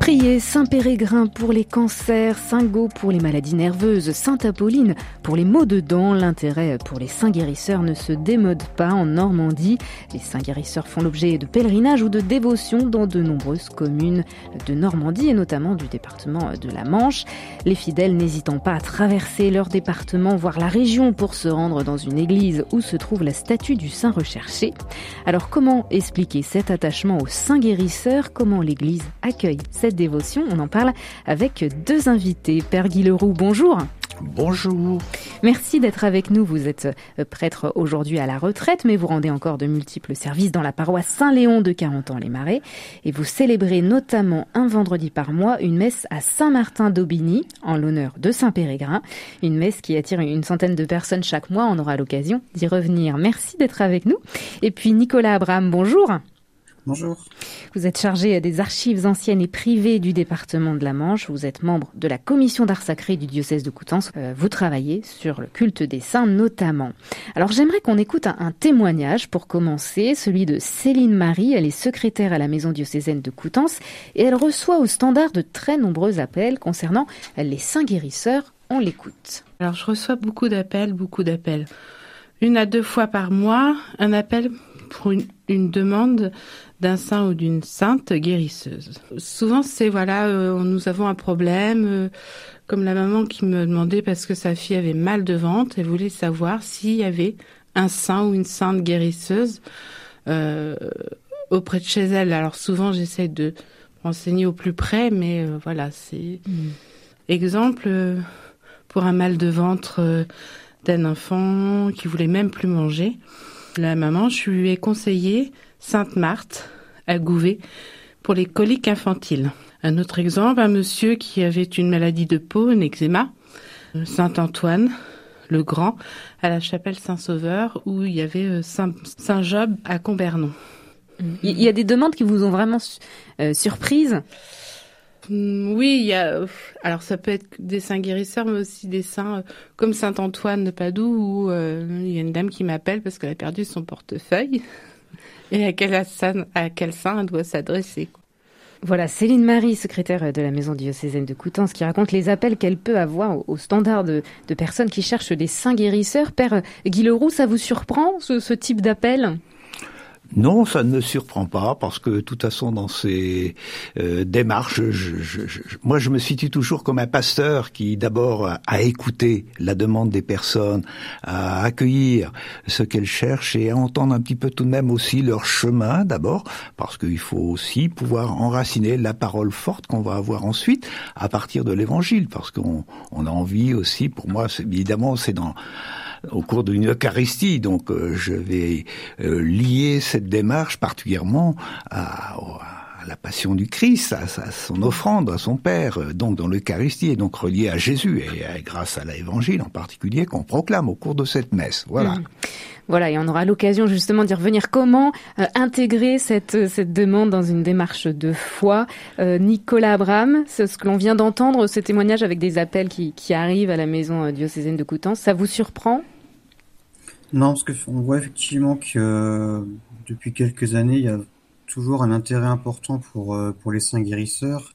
Priez Saint-Pérégrin pour les cancers, Saint-Gau pour les maladies nerveuses, Sainte-Apolline pour les maux de dents. L'intérêt pour les saints guérisseurs ne se démode pas en Normandie. Les saints guérisseurs font l'objet de pèlerinages ou de dévotions dans de nombreuses communes de Normandie et notamment du département de la Manche. Les fidèles n'hésitant pas à traverser leur département, voire la région pour se rendre dans une église où se trouve la statue du saint recherché. Alors comment expliquer cet attachement aux saints guérisseurs ? Comment l'église accueille cette dévotion? On en parle avec deux invités. Père Guy Leroux, bonjour. Bonjour. Merci d'être avec nous. Vous êtes prêtre aujourd'hui à la retraite, mais vous rendez encore de multiples services dans la paroisse Saint-Léon de Carentan-les-Marais. Et vous célébrez notamment un vendredi par mois une messe à Saint-Martin-d'Aubigny en l'honneur de Saint-Pérégrin. Une messe qui attire une centaine de personnes chaque mois. On aura l'occasion d'y revenir. Merci d'être avec nous. Et puis Nicolas Abraham, bonjour. Bonjour. Vous êtes chargé des archives anciennes et privées du département de la Manche. Vous êtes membre de la commission d'art sacré du diocèse de Coutances. Vous travaillez sur le culte des saints notamment. Alors j'aimerais qu'on écoute un témoignage pour commencer, celui de Céline Marie. Elle est secrétaire à la maison diocésaine de Coutances et elle reçoit au standard de très nombreux appels concernant les saints guérisseurs. On l'écoute. Alors je reçois beaucoup d'appels. 1 à 2 fois par mois, un appel pour une demande d'un saint ou d'une sainte guérisseuse. Souvent, c'est nous avons un problème, comme la maman qui me demandait parce que sa fille avait mal de ventre, elle voulait savoir s'il y avait un saint ou une sainte guérisseuse auprès de chez elle. Alors souvent, j'essaie de renseigner au plus près, mais c'est... Exemple, pour un mal de ventre d'un enfant qui voulait même plus manger, la maman, je lui ai conseillé Sainte Marthe à Gouvet pour les coliques infantiles. Un autre exemple, un monsieur qui avait une maladie de peau, un eczéma, Saint Antoine le Grand à la chapelle Saint-Sauveur où il y avait Saint Job à Combernon. Il y a des demandes qui vous ont vraiment surprise ? Oui, il y a. Alors ça peut être des saints guérisseurs, mais aussi des saints comme Saint Antoine de Padoue, où il y a une dame qui m'appelle parce qu'elle a perdu son portefeuille et à quel saint elle doit s'adresser. Voilà, Céline Marie, secrétaire de la maison diocésaine de Coutances, qui raconte les appels qu'elle peut avoir au standard de personnes qui cherchent des saints guérisseurs. Père Guy Leroux, ça vous surprend ce type d'appel ? Non, ça ne me surprend pas parce que de toute façon dans ces démarches, moi je me situe toujours comme un pasteur qui d'abord a écouté la demande des personnes, à accueillir ce qu'elles cherchent et à entendre un petit peu tout de même aussi leur chemin d'abord, parce qu'il faut aussi pouvoir enraciner la parole forte qu'on va avoir ensuite à partir de l'évangile, parce qu'on a envie aussi, pour moi évidemment c'est au cours d'une Eucharistie, donc je vais lier cette démarche particulièrement à la passion du Christ, à son offrande, à son Père, donc dans l'Eucharistie, et donc relié à Jésus, et grâce à l'Évangile en particulier qu'on proclame au cours de cette messe. Voilà. Voilà, et on aura l'occasion justement d'y revenir. Comment intégrer cette demande dans une démarche de foi ? Nicolas Abraham, c'est ce que l'on vient d'entendre, ce témoignage avec des appels qui arrivent à la maison diocésaine de Coutances, ça vous surprend ? Non, parce qu'on voit effectivement que depuis quelques années, il y a toujours un intérêt important pour les saints guérisseurs.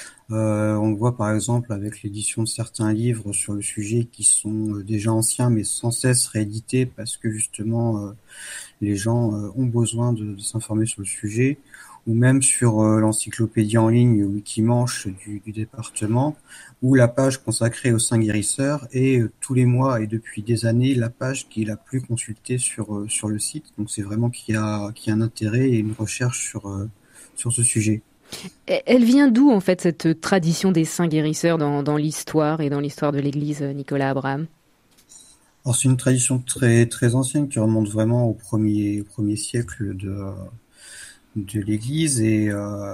On le voit par exemple avec l'édition de certains livres sur le sujet qui sont déjà anciens mais sans cesse réédités parce que justement les gens ont besoin de s'informer sur le sujet, ou même sur l'encyclopédie en ligne Wikimanche du département, où la page consacrée aux saints guérisseurs est tous les mois et depuis des années la page qui est la plus consultée sur le site. Donc c'est vraiment qu'il y a un intérêt et une recherche sur ce sujet. Elle vient d'où en fait cette tradition des saints guérisseurs dans l'histoire et dans l'histoire de l'Église, Nicolas Abraham ? Alors c'est une tradition très très ancienne qui remonte vraiment au premier siècle de l'Église et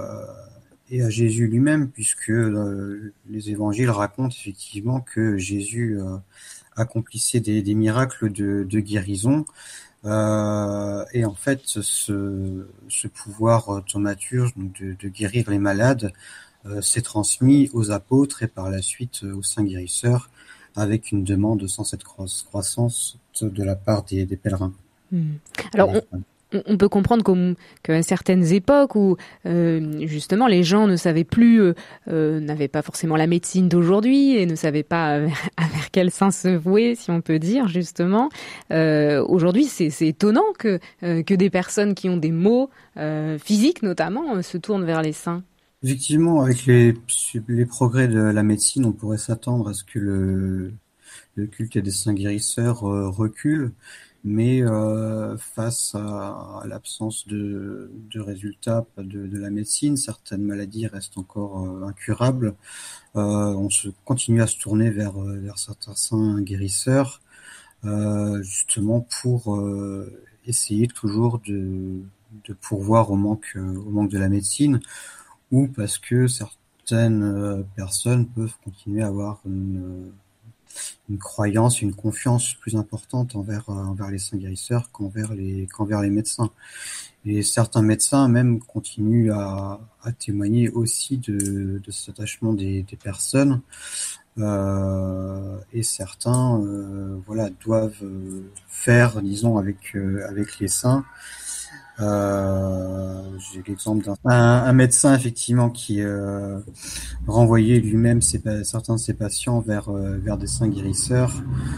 à Jésus lui-même, puisque les évangiles racontent effectivement que Jésus accomplissait des miracles de guérison. Et en fait, ce pouvoir thaumaturge de guérir les malades s'est transmis aux apôtres et par la suite aux saints guérisseurs, avec une demande sans cette croissance de la part des pèlerins. Alors, On peut comprendre qu'à certaines époques où justement les gens ne savaient plus, n'avaient pas forcément la médecine d'aujourd'hui et ne savaient pas vers quel saint se vouer, si on peut dire justement. Aujourd'hui, c'est étonnant que des personnes qui ont des maux physiques notamment se tournent vers les saints. Effectivement, avec les progrès de la médecine, on pourrait s'attendre à ce que le culte des saints guérisseurs recule. Mais face à l'absence de résultats de la médecine, certaines maladies restent encore incurables. On continue à se tourner vers certains saints guérisseurs, justement pour essayer toujours de pourvoir au manque de la médecine, ou parce que certaines personnes peuvent continuer à avoir une croyance, une confiance plus importante envers les saints guérisseurs qu'envers les médecins. Et certains médecins même continuent à témoigner aussi de cet attachement des personnes. Et certains doivent faire, disons, avec les saints. J'ai l'exemple d'un médecin effectivement qui renvoyait lui-même certains de ses patients vers des saints guérisseurs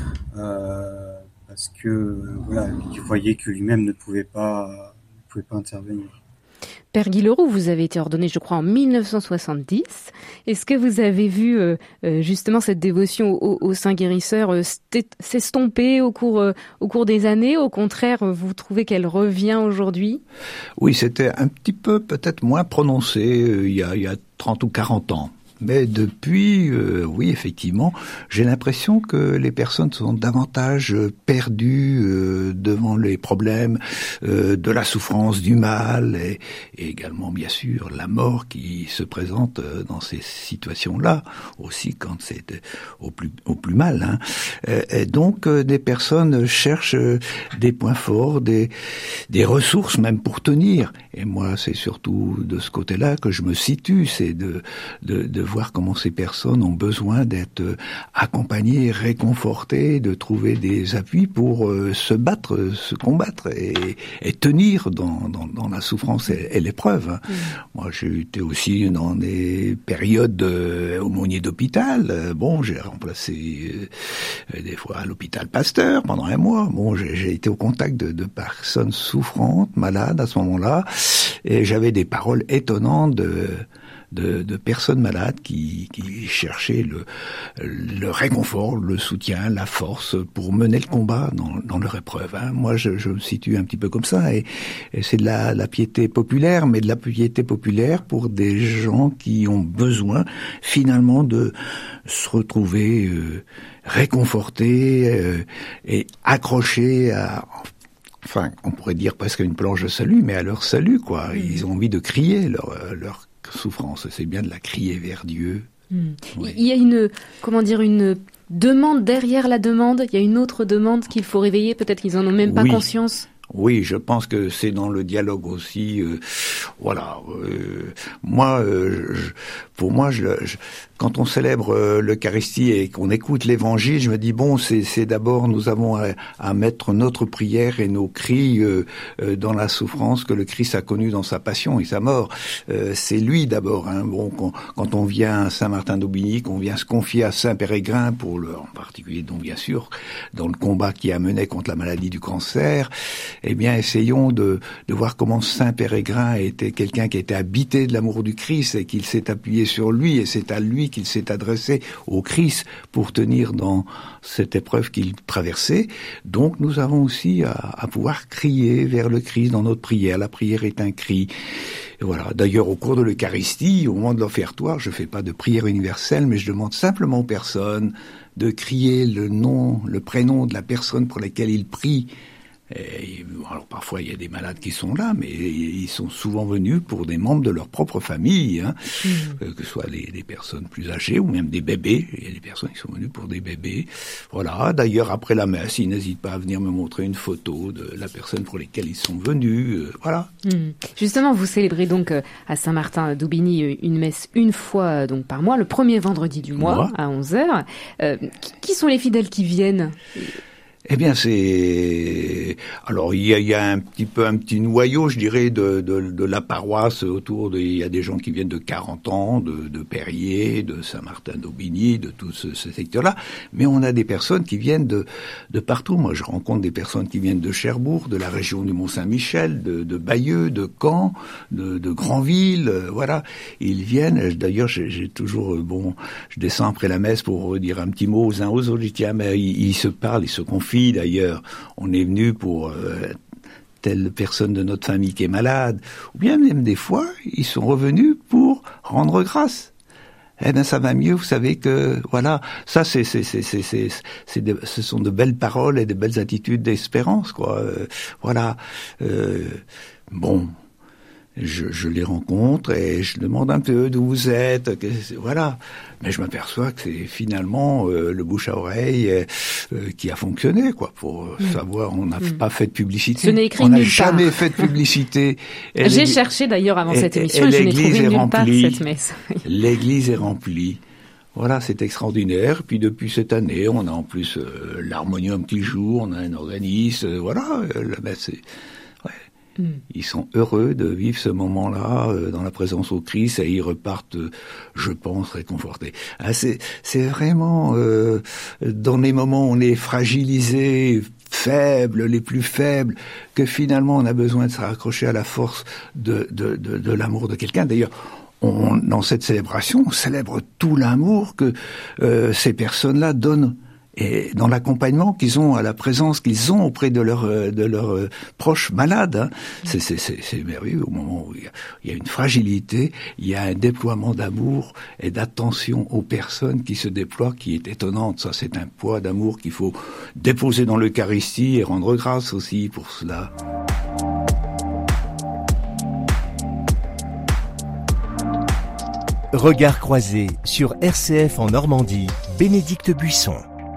parce que il voyait que lui-même ne pouvait pas intervenir. Père Guy Leroux, vous avez été ordonné, je crois, en 1970. Est-ce que vous avez vu justement cette dévotion au Saint guérisseur s'estomper au cours des années? Au contraire, vous trouvez qu'elle revient aujourd'hui? Oui, c'était un petit peu peut-être moins prononcé il y a 30 ou 40 ans. Mais depuis, oui, effectivement, j'ai l'impression que les personnes sont davantage perdues devant les problèmes de la souffrance, du mal et également, bien sûr, la mort qui se présente dans ces situations-là, aussi quand c'est au plus mal. Hein. Et donc, des personnes cherchent des points forts, des ressources même pour tenir. Et moi, c'est surtout de ce côté-là que je me situe, c'est de voir comment ces personnes ont besoin d'être accompagnées, réconfortées, de trouver des appuis pour se battre, se combattre et tenir dans la souffrance et l'épreuve. Moi, j'ai été aussi dans des périodes aumônier d'hôpital. Bon, j'ai remplacé des fois à l'hôpital Pasteur pendant un mois. Bon, j'ai été au contact de personnes souffrantes, malades à ce moment-là, et j'avais des paroles étonnantes de personnes malades qui cherchaient le réconfort, le soutien, la force pour mener le combat dans leur épreuve. Hein. Moi, je me situe un petit peu comme ça, et c'est de la piété populaire, mais de la piété populaire pour des gens qui ont besoin finalement de se retrouver réconfortés et accrochés à... Enfin, on pourrait dire presque une planche de salut, mais à leur salut, quoi. Ils ont envie de crier leur souffrance. C'est bien de la crier vers Dieu. Oui. Il y a une demande derrière la demande. Il y a une autre demande qu'il faut réveiller. Peut-être qu'ils en ont même pas conscience. Oui, je pense que c'est dans le dialogue aussi. Pour moi, quand on célèbre l'Eucharistie et qu'on écoute l'Évangile, je me dis c'est d'abord nous avons à mettre notre prière et nos cris dans la souffrance que le Christ a connue dans sa passion et sa mort. C'est lui d'abord. Hein. Bon, quand on vient à Saint-Martin d'Aubigny, qu'on vient se confier à Saint Pérégrine en particulier, donc bien sûr dans le combat qui a mené contre la maladie du cancer. Eh bien, essayons de voir comment Saint Pérégrine était quelqu'un qui était habité de l'amour du Christ et qu'il s'est appuyé sur lui, et c'est à lui qu'il s'est adressé au Christ pour tenir dans cette épreuve qu'il traversait. Donc, nous avons aussi à pouvoir crier vers le Christ dans notre prière. La prière est un cri. Et voilà. D'ailleurs, au cours de l'Eucharistie, au moment de l'offertoire, je fais pas de prière universelle, mais je demande simplement aux personnes de crier le prénom de la personne pour laquelle ils prient. Alors parfois il y a des malades qui sont là, mais ils sont souvent venus pour des membres de leur propre famille, hein, que ce soit des personnes plus âgées ou même des bébés. Il y a des personnes qui sont venues pour des bébés. Voilà. D'ailleurs après la messe, ils n'hésitent pas à venir me montrer une photo de la personne pour laquelle ils sont venus. Voilà. Justement, vous célébrez donc à Saint-Martin d'Aubigny une messe une fois donc par mois, le premier vendredi du mois à 11h. Qui sont les fidèles qui viennent ? Eh bien, alors il y a un petit noyau, je dirais, de la paroisse autour il y a des gens qui viennent de 40 ans, de Périers, de Saint-Martin-d'Aubigny, de tout ce secteur-là. Mais on a des personnes qui viennent de partout. Moi, je rencontre des personnes qui viennent de Cherbourg, de la région du Mont-Saint-Michel, de Bayeux, de Caen, de Granville. Voilà, ils viennent. D'ailleurs, j'ai toujours je descends après la messe pour dire un petit mot aux uns aux autres. Je dis tiens, mais ils se parlent, ils se confient. D'ailleurs, on est venu pour telle personne de notre famille qui est malade, ou bien même des fois, ils sont revenus pour rendre grâce. Eh bien, ça va mieux, vous savez que, voilà, ça, ce sont de belles paroles et de belles attitudes d'espérance, quoi. Voilà. Bon. Je les rencontre et je demande un peu d'où vous êtes, voilà. Mais je m'aperçois que c'est finalement le bouche à oreille qui a fonctionné, quoi. Pour savoir, on n'a pas fait de publicité. Ce n'est écrit on n'a nulle jamais part. fait de publicité. J'ai cherché d'ailleurs avant cette émission et je n'ai trouvé nulle part cette messe. L'église est remplie. Voilà, c'est extraordinaire. Puis depuis cette année, on a en plus l'harmonium qui joue, on a un organiste, voilà. La messe est... Ils sont heureux de vivre ce moment-là dans la présence au Christ et ils repartent, je pense, réconfortés. C'est vraiment dans les moments où on est fragilisé, faible, les plus faibles, que finalement on a besoin de se raccrocher à la force de l'amour de quelqu'un. D'ailleurs, dans cette célébration, on célèbre tout l'amour que ces personnes-là donnent. Et dans l'accompagnement qu'ils ont, à la présence qu'ils ont auprès de leurs proches malades, hein. C'est merveilleux au moment où il y a une fragilité, il y a un déploiement d'amour et d'attention aux personnes qui se déploient qui est étonnante. Ça, c'est un poids d'amour qu'il faut déposer dans l'Eucharistie et rendre grâce aussi pour cela. Regard croisé sur RCF en Normandie, Bénédicte Buisson.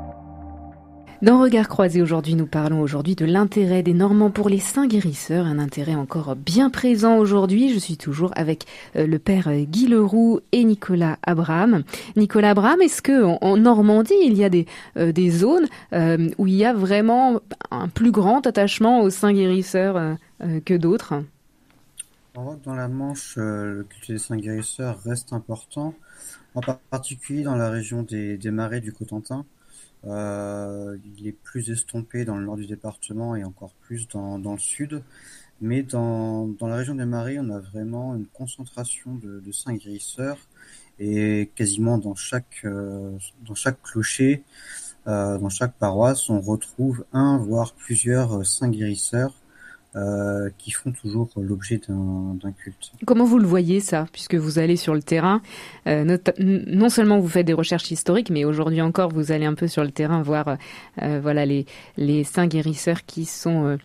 Dans Regard croisé aujourd'hui, nous parlons aujourd'hui de l'intérêt des Normands pour les saints guérisseurs, un intérêt encore bien présent aujourd'hui. Je suis toujours avec le père Guy Leroux et Nicolas Abraham. Nicolas Abraham, est-ce que en Normandie, il y a des zones où il y a vraiment un plus grand attachement aux saints guérisseurs que d'autres ? On voit que dans la Manche, le culte des saints guérisseurs reste important, en particulier dans la région des Marais du Cotentin. Il est plus estompé dans le nord du département et encore plus dans le sud. Mais dans la région des Marais, on a vraiment une concentration de saints guérisseurs et quasiment dans chaque clocher, dans chaque paroisse, on retrouve un voire plusieurs saints guérisseurs qui font toujours l'objet d'un culte. Comment vous le voyez ça, puisque vous allez sur le terrain, non seulement vous faites des recherches historiques, mais aujourd'hui encore vous allez un peu sur le terrain voir voilà les saints guérisseurs qui sont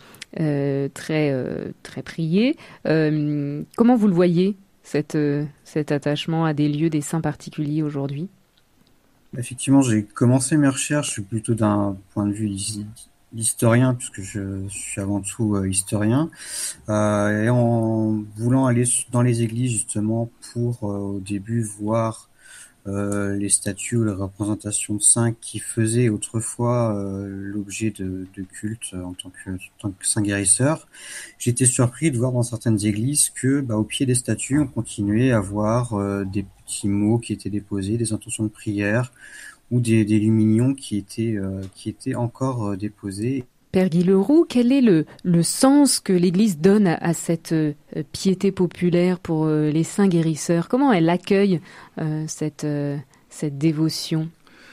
très priés. Comment vous le voyez cet attachement à des lieux, des saints particuliers aujourd'hui ? Effectivement, j'ai commencé mes recherches plutôt d'un point de vue historien, puisque je suis avant tout historien, et en voulant aller dans les églises justement pour au début voir les statues ou les représentations de saints qui faisaient autrefois l'objet de culte en tant que saint guérisseur, j'étais surpris de voir dans certaines églises que au pied des statues on continuait à voir des petits mots qui étaient déposés, des intentions de prière ou des lumignons qui étaient encore déposés. Père Guy Leroux, quel est le sens que l'Église donne à cette piété populaire pour les saints guérisseurs ? Comment elle accueille cette dévotion ?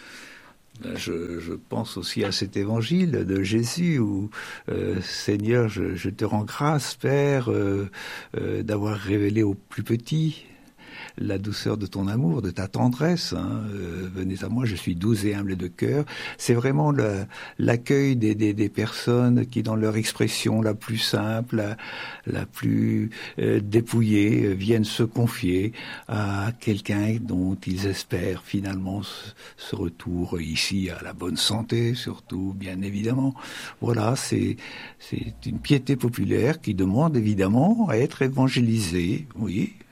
Je pense aussi à cet évangile de Jésus où Seigneur, je te rends grâce, Père, d'avoir révélé aux plus petits la douceur de ton amour, de ta tendresse. Venez à moi, je suis doux et humble de cœur. C'est vraiment l'accueil des personnes qui, dans leur expression la plus simple, la plus dépouillée, viennent se confier à quelqu'un dont ils espèrent finalement ce retour ici à la bonne santé, surtout, bien évidemment. Voilà, c'est une piété populaire qui demande évidemment à être évangélisée, oui.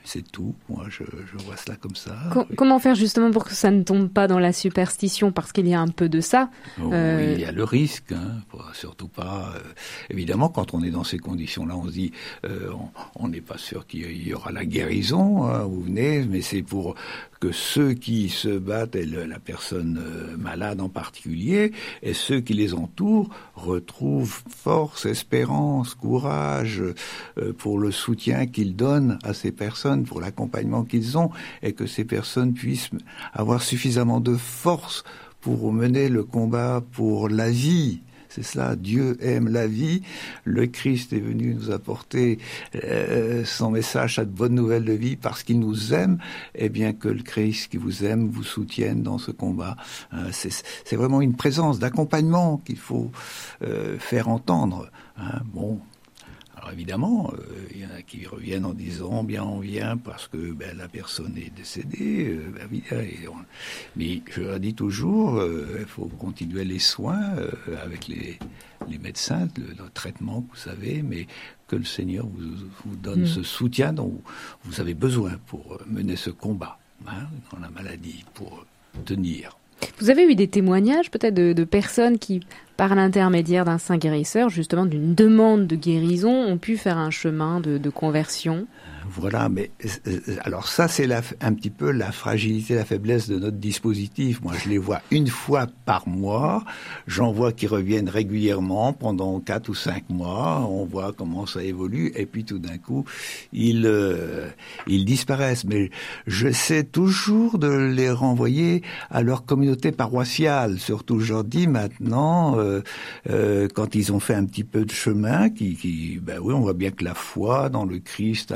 c'est tout. Moi, je vois cela comme ça. Comment faire justement pour que ça ne tombe pas dans la superstition, parce qu'il y a un peu de ça. Oui, il y a le risque, surtout pas. Évidemment, quand on est dans ces conditions-là, on se dit, on n'est pas sûr qu'il y aura la guérison. Vous venez, mais c'est pour que ceux qui se battent, et la personne malade en particulier, et ceux qui les entourent, retrouvent force, espérance, courage pour le soutien qu'ils donnent à ces personnes, pour l'accompagnement qu'ils ont, et que ces personnes puissent avoir suffisamment de force pour mener le combat pour la vie. C'est cela, Dieu aime la vie. Le Christ est venu nous apporter son message, cette bonne nouvelle de vie, parce qu'il nous aime, et bien que le Christ qui vous aime vous soutienne dans ce combat. C'est vraiment une présence d'accompagnement qu'il faut faire entendre. Bon. Alors évidemment, il y en a qui reviennent en disant bien on vient parce que la personne est décédée. Mais je leur dis toujours, il faut continuer les soins avec les médecins, le traitement, vous savez, mais que le Seigneur vous donne ce soutien dont vous avez besoin pour mener ce combat dans la maladie, pour tenir. Vous avez eu des témoignages peut-être de personnes qui, par l'intermédiaire d'un saint guérisseur, justement d'une demande de guérison, ont pu faire un chemin de conversion? Voilà, mais alors ça c'est un petit peu la fragilité, la faiblesse de notre dispositif. Moi je les vois une fois par mois, j'en vois qui reviennent régulièrement pendant 4 ou 5 mois, on voit comment ça évolue et puis tout d'un coup ils disparaissent. Mais je sais toujours de les renvoyer à leur communauté paroissiale, surtout je leur dis maintenant quand ils ont fait un petit peu de chemin, oui on voit bien que la foi dans le Christ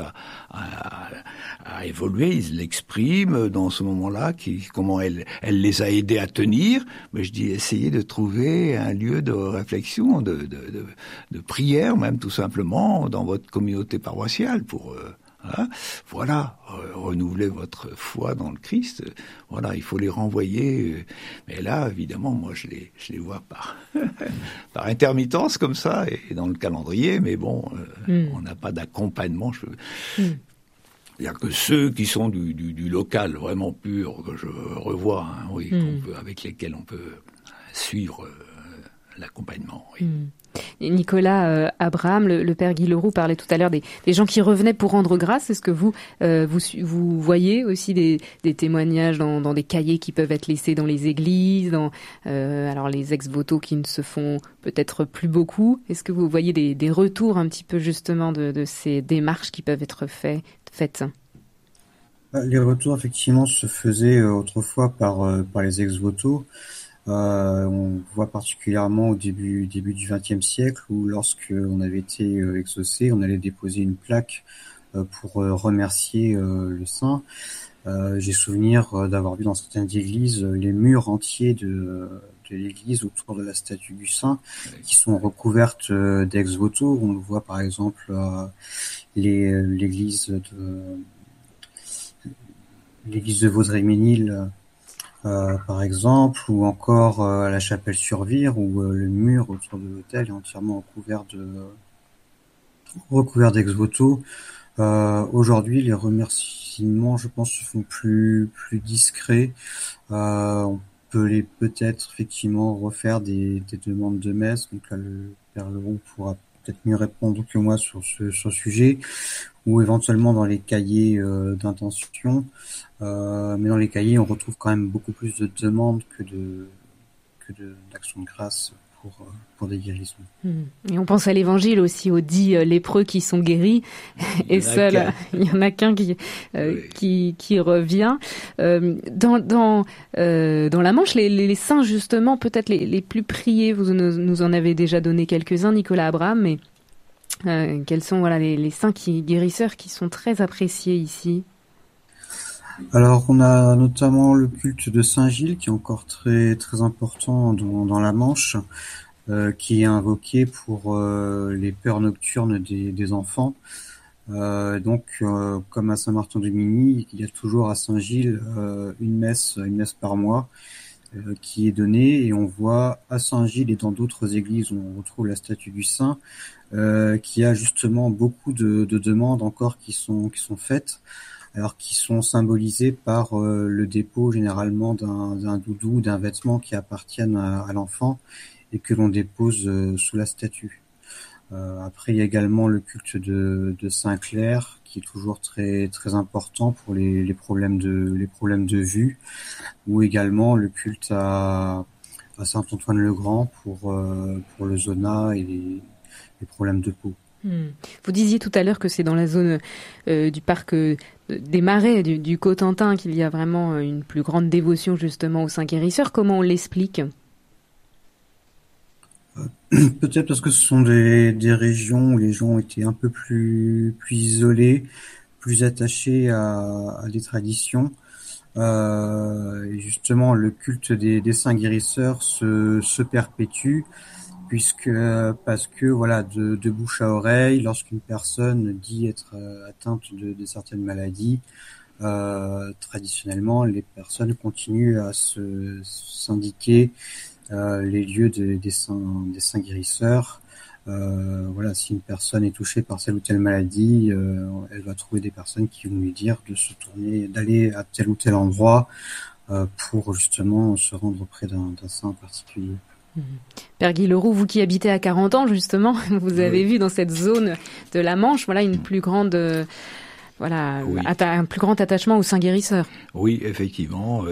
a évolué, ils l'expriment dans ce moment-là, comment elle les a aidés à tenir. Mais je dis, essayez de trouver un lieu de réflexion, de prière, même tout simplement, dans votre communauté paroissiale pour renouveler votre foi dans le Christ. Voilà, il faut les renvoyer. Mais là, évidemment, moi, je les vois par intermittence comme ça et dans le calendrier. Mais bon, on n'a pas d'accompagnement. Il n'y a que ceux qui sont du local vraiment pur que je revois, avec lesquels on peut suivre l'accompagnement. Oui. Nicolas Abraham, le père Guy Leroux parlait tout à l'heure des gens qui revenaient pour rendre grâce. Est-ce que vous voyez aussi des témoignages dans des cahiers qui peuvent être laissés dans les églises, alors les ex-voto qui ne se font peut-être plus beaucoup? Est-ce que vous voyez des retours un petit peu justement de ces démarches qui peuvent être faites? Les retours effectivement se faisaient autrefois par les ex-voto. On voit particulièrement au début du XXe siècle où lorsque on avait été exaucé, on allait déposer une plaque pour remercier le saint. J'ai souvenir d'avoir vu dans certaines églises les murs entiers de l'église autour de la statue du saint qui sont recouvertes d'ex-voto. On le voit par exemple l'église de Vaudreuil-Ménil, par exemple, ou encore à la Chapelle-sur-Vire, où le mur autour de l'autel est entièrement recouvert d'ex-voto. Aujourd'hui, les remerciements, je pense, se font plus discrets. On peut peut-être effectivement refaire des demandes de messe. Donc là, le Père Leroux pourra peut-être mieux répondre que moi sur ce sujet, ou éventuellement dans les cahiers d'intention. Mais dans les cahiers, on retrouve quand même beaucoup plus de demandes que d'actions de grâce pour des guérisons. Et on pense à l'évangile aussi, aux 10 lépreux qui sont guéris, et seul, il y en a qu'un qui revient. Dans la Manche, les saints justement, peut-être les plus priés, vous nous en avez déjà donné quelques-uns, Nicolas Abraham, mais quels sont les saints guérisseurs qui sont très appréciés ici? Alors, on a notamment le culte de Saint-Gilles qui est encore très très important dans la Manche, qui est invoqué pour les peurs nocturnes des enfants. Donc, comme à Saint-Martin-de-Migny, il y a toujours à Saint-Gilles une messe par mois qui est donnée, et on voit à Saint-Gilles et dans d'autres églises où on retrouve la statue du saint, qui a justement beaucoup de demandes encore qui sont faites. alors qui sont symbolisés par le dépôt généralement d'un doudou, d'un vêtement qui appartiennent à l'enfant et que l'on dépose sous la statue. Après, il y a également le culte de Saint-Clair qui est toujours très très important pour les problèmes de vue, ou également le culte à Saint-Antoine-le-Grand pour le zona et les problèmes de peau. Vous disiez tout à l'heure que c'est dans la zone du parc des Marais, du Cotentin, qu'il y a vraiment une plus grande dévotion justement aux saints guérisseurs. Comment on l'explique ? Peut-être parce que ce sont des régions où les gens étaient un peu plus isolés, plus attachés à des traditions. Et justement, le culte des saints guérisseurs se perpétue parce que voilà, de bouche à oreille, lorsqu'une personne dit être atteinte de certaines maladies, traditionnellement, les personnes continuent à s'indiquer les lieux des saints guérisseurs. Voilà, si une personne est touchée par telle ou telle maladie, elle va trouver des personnes qui vont lui dire de se tourner, d'aller à tel ou tel endroit pour justement se rendre auprès d'un saint en particulier. Père Guy Leroux, vous qui habitez à 40 ans justement, vous avez vu dans cette zone de la Manche, voilà, une plus grande... un plus grand attachement aux saints guérisseurs. Oui, effectivement,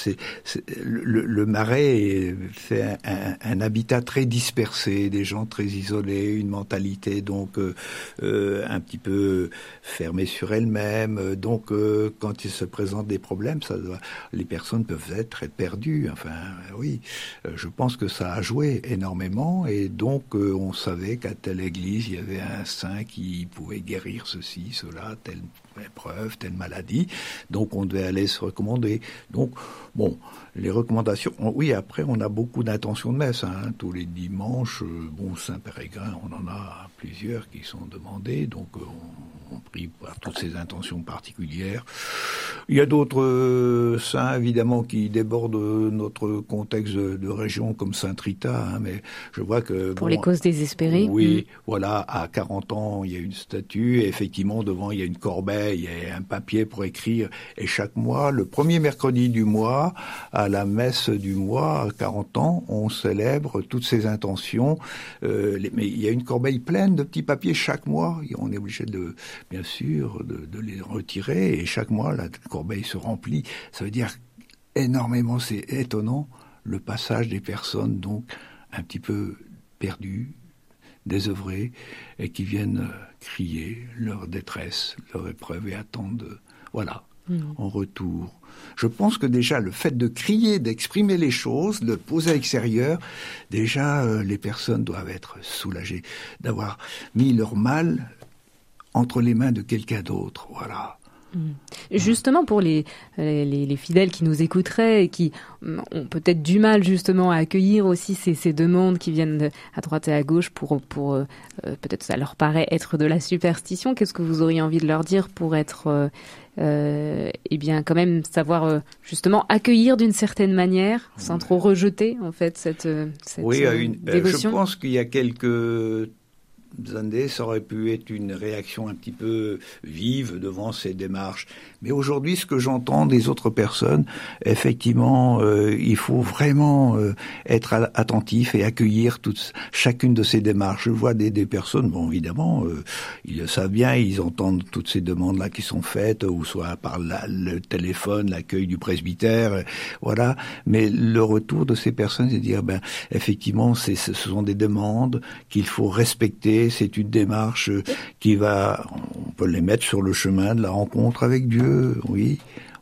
le Marais fait un habitat très dispersé, des gens très isolés, une mentalité donc un petit peu fermée sur elle-même. Donc, quand il se présente des problèmes, les personnes peuvent être perdues. Enfin, oui, je pense que ça a joué énormément, et donc on savait qu'à telle église il y avait un saint qui pouvait guérir ceci, cela, telle épreuve, telle maladie, donc on devait aller se recommander. Donc, bon, les recommandations, oui, après on a beaucoup d'intentions de messe, tous les dimanches, Saint-Pérégrin, on en a plusieurs qui sont demandés, donc on prie par toutes ces intentions particulières. Il y a d'autres saints, évidemment, qui débordent notre contexte de région, comme Saint-Rita, mais je vois que... Pour les causes désespérées. Oui, voilà, à 40 ans, il y a une statue, et effectivement, devant, il y a une corbeille, il y a un papier pour écrire, et chaque mois, le premier mercredi du mois, à la messe du mois, à 40 ans, on célèbre toutes ces intentions, mais il y a une corbeille pleine de petits papiers chaque mois, et on est obligé bien sûr, de les retirer, et chaque mois, la corbeille se remplit. Ça veut dire énormément, c'est étonnant, le passage des personnes, donc, un petit peu perdues, désœuvrées, et qui viennent crier leur détresse, leur épreuve, et attendent, en retour. Je pense que déjà, le fait de crier, d'exprimer les choses, de poser à l'extérieur, déjà, les personnes doivent être soulagées, d'avoir mis leur mal entre les mains de quelqu'un d'autre, voilà. Justement, pour les fidèles qui nous écouteraient et qui ont peut-être du mal justement à accueillir aussi ces demandes qui viennent à droite et à gauche pour peut-être ça leur paraît être de la superstition, qu'est-ce que vous auriez envie de leur dire pour être quand même savoir justement accueillir d'une certaine manière sans trop rejeter en fait cette dévotion. Je pense qu'il y a quelques années, ça aurait pu être une réaction un petit peu vive devant ces démarches. Mais aujourd'hui, ce que j'entends des autres personnes, effectivement, il faut vraiment être attentif et accueillir chacune de ces démarches. Je vois des personnes, bon, évidemment, ils le savent bien, ils entendent toutes ces demandes-là qui sont faites, ou soit par le téléphone, l'accueil du presbytère, voilà. Mais le retour de ces personnes, c'est de dire, effectivement, ce sont des demandes qu'il faut respecter. C'est une démarche on peut les mettre sur le chemin de la rencontre avec Dieu, oui.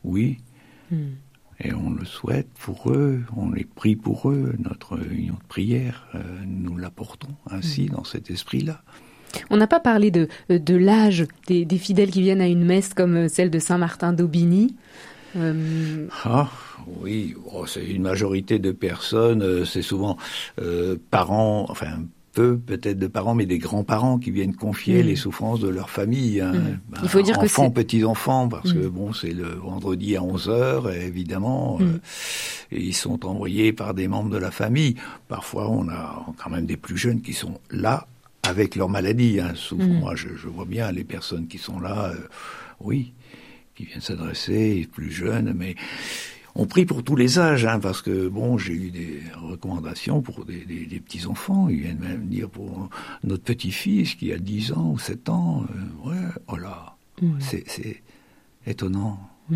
Et on le souhaite pour eux, on les prie pour eux, notre union de prière, nous l'apportons ainsi dans cet esprit-là. On n'a pas parlé de l'âge des fidèles qui viennent à une messe comme celle de Saint-Martin d'Aubigny. Oui, c'est une majorité de personnes, c'est souvent parents, peut-être de parents, mais des grands-parents qui viennent confier les souffrances de leur famille. Il faut dire enfants, petits-enfants, parce que c'est le vendredi à 11h, évidemment, et ils sont envoyés par des membres de la famille. Parfois, on a quand même des plus jeunes qui sont là avec leur maladie. Souvent, moi, je vois bien les personnes qui sont là, qui viennent s'adresser, plus jeunes, mais on prie pour tous les âges, parce que bon, j'ai eu des recommandations pour des petits enfants. Ils viennent même dire pour notre petit-fils qui a 10 ans ou 7 ans. Oh là, c'est étonnant.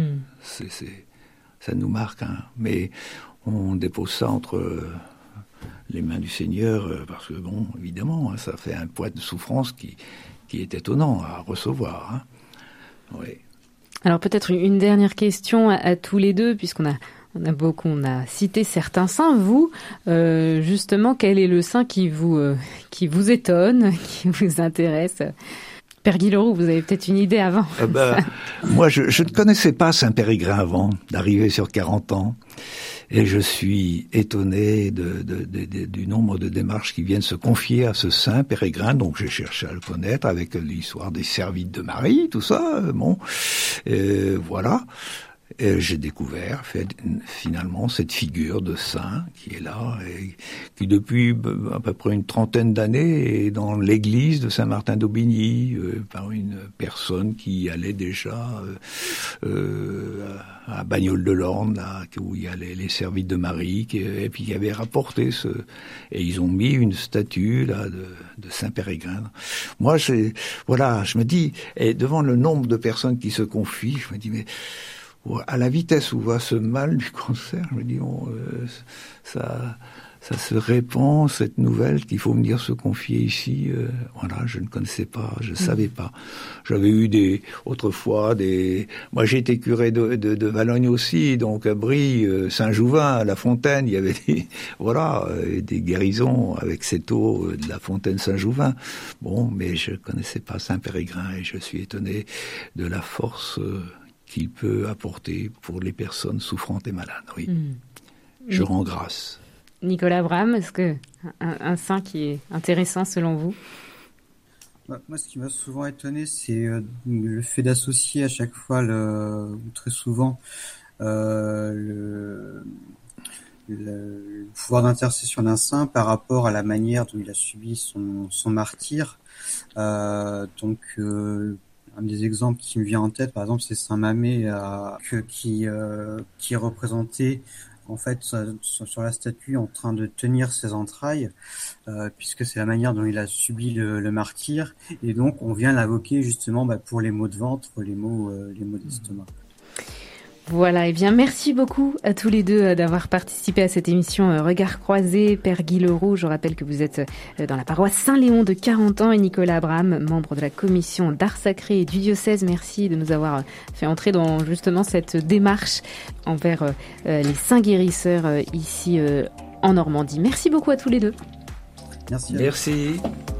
Ça nous marque, mais on dépose ça entre les mains du Seigneur, parce que bon, évidemment, ça fait un poids de souffrance qui est étonnant à recevoir. Oui. Alors peut-être une dernière question à tous les deux, puisqu'on a cité certains saints. Vous, justement, quel est le saint qui vous étonne, qui vous intéresse? Père Guy Leroux, vous avez peut-être une idée avant. Moi, je ne connaissais pas Saint Périgrin avant d'arriver sur 40 ans. Et je suis étonné du nombre de démarches qui viennent se confier à ce Saint Périgrin. Donc j'ai cherché à le connaître avec l'histoire des servites de Marie, tout ça. Voilà. Et j'ai découvert finalement cette figure de saint qui est là et qui depuis à peu près une trentaine d'années est dans l'église de Saint-Martin d'Aubigny par une personne qui allait déjà à Bagnoles-de-l'Orne, là, où il y a les servites de Marie, et puis qui avait rapporté et ils ont mis une statue là de Saint Périgrin. Moi, je me dis, et devant le nombre de personnes qui se confient, je me dis mais à la vitesse où va ce mal du cancer, je me dis, ça se répand, cette nouvelle qu'il faut venir se confier ici. Je ne connaissais pas, je savais pas. J'avais eu autrefois moi j'ai été curé de Valognes aussi, donc à Brie, Saint-Jouvin, à La Fontaine, il y avait des guérisons avec cette eau de la Fontaine Saint-Jouvin. Bon, mais je connaissais pas Saint Périgrin et je suis étonné de la force qu'il peut apporter pour les personnes souffrantes et malades. Oui. Je rends grâce. Nicolas Bram, est-ce que un saint qui est intéressant selon vous? Moi, ce qui m'a souvent étonné, c'est le fait d'associer à chaque fois, très souvent, le pouvoir d'intercession d'un saint par rapport à la manière dont il a subi son martyre. Un des exemples qui me vient en tête, par exemple, c'est Saint Mamé qui est représenté en fait sur la statue en train de tenir ses entrailles, puisque c'est la manière dont il a subi le martyre, et donc on vient l'invoquer justement pour les maux de ventre, les maux d'estomac. Voilà, bien merci beaucoup à tous les deux d'avoir participé à cette émission Regard croisé. Père Guy Leroux, je rappelle que vous êtes dans la paroisse Saint-Léon de 40 ans, et Nicolas Abraham, membre de la commission d'art sacré et du diocèse. Merci de nous avoir fait entrer dans justement cette démarche envers les saints guérisseurs ici en Normandie. Merci beaucoup à tous les deux. Merci. Merci.